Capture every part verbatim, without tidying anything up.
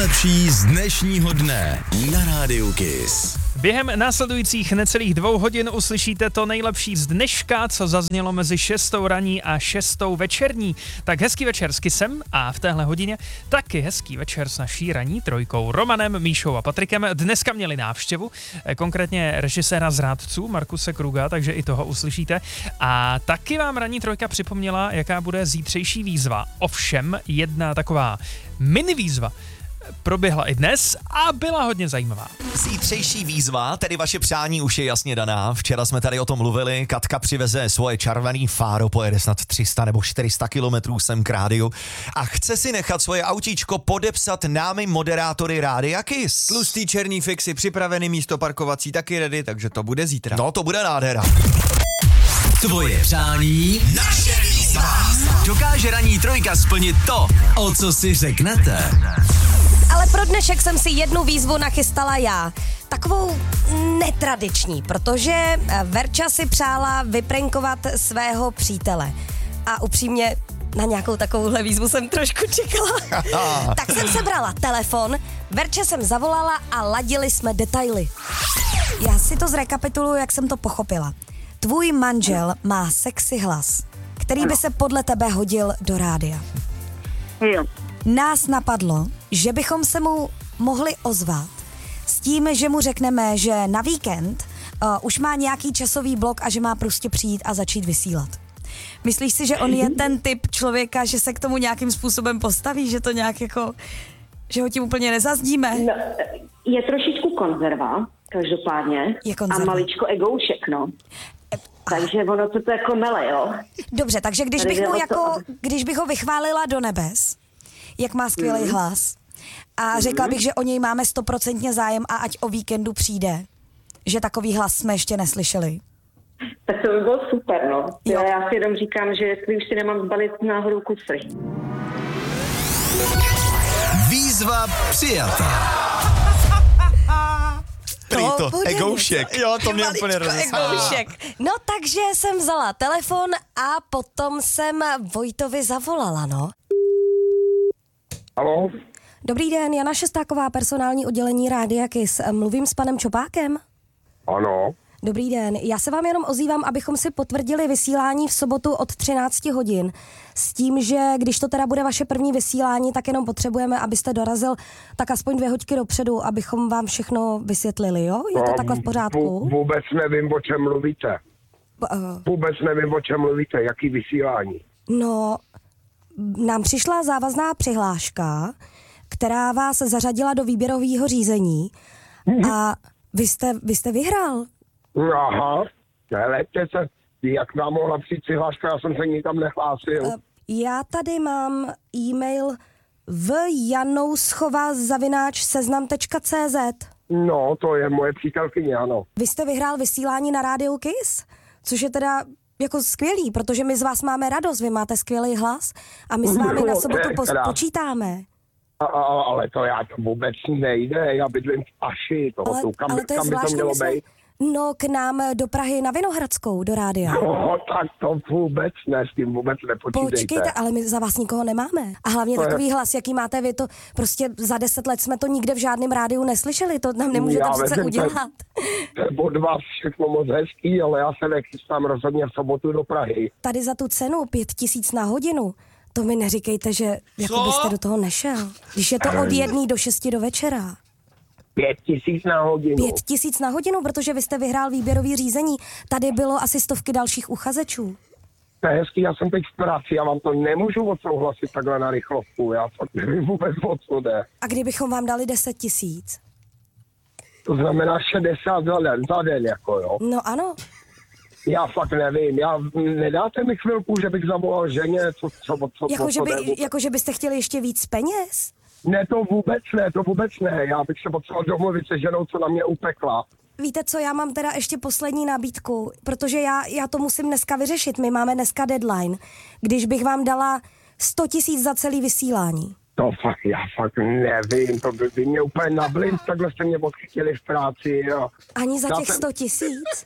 nejlepší z dnešního dne na Rádiu Kiss. Během následujících necelých dvou hodin uslyšíte to nejlepší z dneška, co zaznělo mezi šestou raní a šestou večerní. Tak hezký večer s Kissem a v téhle hodině taky hezký večer s naší ranní trojkou Romanem, Míšou a Patrikem. Dneska měli návštěvu, konkrétně režiséra Zrádců Markuse Kruga, takže i toho uslyšíte. A taky vám ranní trojka připomněla, jaká bude zítřejší výzva. Ovšem jedna taková mini výzva proběhla i dnes a byla hodně zajímavá. Zítřejší výzva, tedy vaše přání už je jasně daná. Včera jsme tady o tom mluvili, Katka přiveze svoje červený fáro, pojede snad tři sta nebo čtyři sta kilometrů sem k rádiu a chce si nechat svoje autíčko podepsat námi moderátory Rádia Kiss. Tlustý černý fixy připravený, místo parkovací taky ready, takže to bude zítra. No to bude nádhera. Tvoje přání, naše výzva. Dokáže ranní trojka splnit to, o co si řeknete. Ale pro dnešek jsem si jednu výzvu nachystala já. Takovou netradiční, protože Verča si přála vyprankovat svého přítele. A upřímně na nějakou takovouhle výzvu jsem trošku čekala. Tak jsem sebrala telefon, Verče jsem zavolala a ladili jsme detaily. Já si to zrekapituluji, jak jsem to pochopila. Tvůj manžel má sexy hlas, který by se podle tebe hodil do rádia. Jo. Nás napadlo, že bychom se mu mohli ozvat s tím, že mu řekneme, že na víkend uh, už má nějaký časový blok a že má prostě přijít a začít vysílat. Myslíš si, že on je ten typ člověka, že se k tomu nějakým způsobem postaví, že to nějak jako, že ho tím úplně nezazdíme? No, je trošičku konzerva, každopádně. Je konzerva. A maličko egoušek, no. Takže ono to, to jako mele, jo. Dobře, takže když Tady bych, mu jde o jako, to- když bych ho vychválila do nebes, jak má skvělý Mhm. hlas, a řekla bych, že o něj máme stoprocentně zájem a ať o víkendu přijde, že takový hlas jsme ještě neslyšeli. Tak to by bylo super, no. Jo. Já si jenom říkám, že jestli už si nemám zbalit náhodou kusy. Výzva přijata. Prý to, bude egoušek. něco. Jo, to mě Maličko úplně rozesálo. egoušek. No takže jsem vzala telefon a potom jsem Vojtovi zavolala, no. Haló? Dobrý den, Jana Šestáková, personální oddělení Rádia Kiss. Mluvím s panem Čopákem? Ano. Dobrý den, já se vám jenom ozývám, abychom si potvrdili vysílání v sobotu od třinácti hodin. S tím, že když to teda bude vaše první vysílání, tak jenom potřebujeme, abyste dorazil tak aspoň dvě hoďky dopředu, abychom vám všechno vysvětlili, jo? Je to No, takhle v pořádku? vů- Vůbec nevím, o čem mluvíte. Uh, Vůbec nevím, o čem mluvíte. Jaký vysílání? No, nám přišla závazná přihláška, která vás zařadila do výběrového řízení a vy jste, vy jste vyhrál. Aha. Helejte se, jak nám mohla přijít přihláška, já jsem se nikam nehlásil. Uh, Já tady mám e-mail v janouschova zavináč seznam tečka cé zet. No, to je moje přítelkyně, ano. Vy jste vyhrál vysílání na Rádiu Kiss, což je teda jako skvělý, protože my z vás máme radost, vy máte skvělý hlas a my s vámi na No, sobotu to je pos- krásný. počítáme. A, a, ale to já to vůbec nejde, já bydlím v Aši, toho Ale, tu, kam, ale to je kam by to zvláštní, mělo my jsme- být? No, k nám do Prahy na Vinohradskou, do rádia. No, tak to vůbec ne, s tím vůbec nepočítejte. Počkejte, ale my za vás nikoho nemáme. A hlavně To je- takový hlas, jaký máte vy, to prostě za deset let jsme to nikde v žádném rádiu neslyšeli, to nám nemůžete Já přece vím, to- udělat. To je od vás všechno moc hezký, ale já se nechystám rozhodně v sobotu do Prahy. Tady za tu cenu pět tisíc na hodinu, to mi neříkejte, že jako byste do toho nešel. Když je to od jedné do šesti do večera. Pět tisíc na hodinu. Pět tisíc na hodinu, protože vy jste vyhrál výběrový řízení. Tady bylo asi stovky dalších uchazečů. To je hezký, já jsem teď v práci, já vám to nemůžu odsouhlasit takhle na rychlovku, já fakt nevím vůbec, o co jde. A kdybychom vám dali deset tisíc? To znamená šedesát za den, za den jako jo. No ano. Já fakt nevím, já, nedáte mi chvilku, že bych zavolal ženě, co, co, co, Jako co že, by, jde? jako, že byste chtěli ještě víc peněz? Ne, to vůbec ne, to vůbec ne, já bych se potřeboval domluvit se ženou, co na mě upekla. Víte co, já mám teda ještě poslední nabídku, protože já, já to musím dneska vyřešit, my máme dneska deadline. Když bych vám dala sto tisíc za celý vysílání. To fakt, já fakt nevím, to by, by mě úplně nablint, takhle jste mě odchytili v práci. Jo. Ani za Já těch jsem- sto tisíc?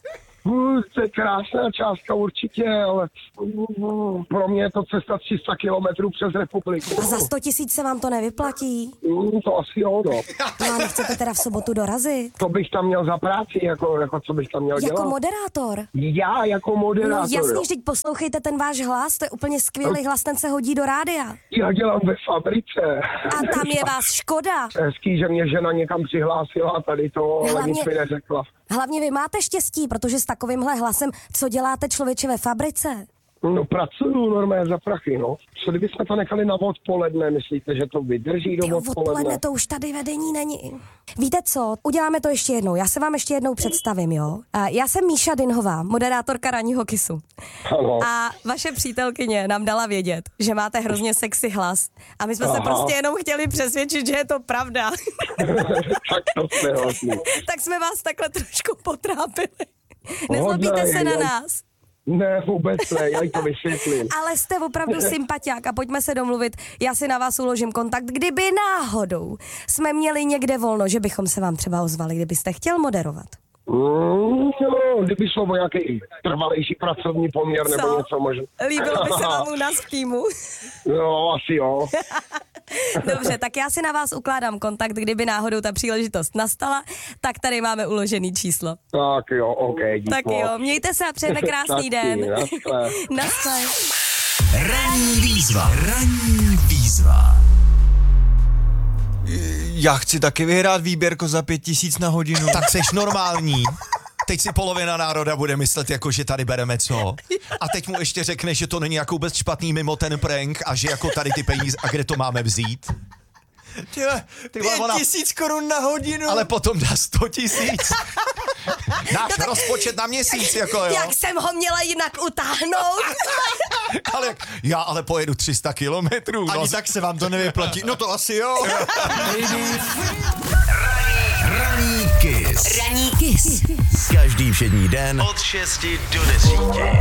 Uh, to je krásná částka určitě, ale uh, pro mě je to cesta tři sta kilometrů přes republiku. A za sto tisíc se vám to nevyplatí? Uh, to asi jo, no. No a nechcete teda v sobotu dorazit? To bych tam měl za práci, jako, jako co bych tam měl Jako dělat. moderátor? Já jako moderátor, No jasně, jo. vždyť poslouchejte ten váš hlas, to je úplně skvělý hlas, ten se hodí do rádia. Já dělám ve fabrice. A tam je vás škoda. Hezký, že mě žena někam přihlásila a tady to, ale Hlavně- nic mi neřekla. Hlavně vy máte štěstí, protože s takovýmhle hlasem, co děláte člověče ve fabrice? No pracuju normálně za prachy, no. Co kdybychom to nechali na odpoledne, myslíte, že to vydrží do Jo, odpoledne? odpoledne to už tady vedení není. Víte co, uděláme to ještě jednou, já se vám ještě jednou představím, jo? A já jsem Míša Dinhová, moderátorka Ranního kisu. Ano. A vaše přítelkyně nám dala vědět, že máte hrozně sexy hlas. A my jsme se Aha. prostě jenom chtěli přesvědčit, že je to pravda. Tak to jste hodný. Tak jsme vás takhle trošku potrápili. Nezlobíte se na nás. Ne, vůbec ne, já jí to vysvětlím. Ale jste opravdu sympatiák a pojďme se domluvit. Já si na vás uložím kontakt, kdyby náhodou jsme měli někde volno, že bychom se vám třeba ozvali, kdybyste chtěl moderovat. Mm, no, kdyby šlo o nějaký trvalejší pracovní poměr nebo Co? něco možná. Líbilo by se vám u nás v týmu? No, asi jo. Dobře, tak já si na vás ukládám kontakt, kdyby náhodou ta příležitost nastala, tak tady máme uložený číslo. Tak jo, ok, díky. Tak jo, mějte se a přejeme krásný Taky, den. naschle. Naschle. Ranní výzva. Ranní výzva. Já chci taky vyhrát výběrko za pět tisíc na hodinu. Tak seš normální. Teď si polovina národa bude myslet, jako že tady bereme co. A teď mu ještě řekne, že to není jako vůbec špatný mimo ten prank a že jako tady ty peníze, a kde to máme vzít. Těle, Ty vole, pět ona- tisíc korun na hodinu. Ale potom dá sto tisíc. Náš rozpočet na měsíc, jako jo. Jak jsem ho měla jinak utáhnout? Ale jak- já ale pojedu tři sta kilometrů. Ani No, tak se vám to nevyplatí. No to asi jo. Ranní kiss. Ranní kiss. Každý všední den od šesti do desíti.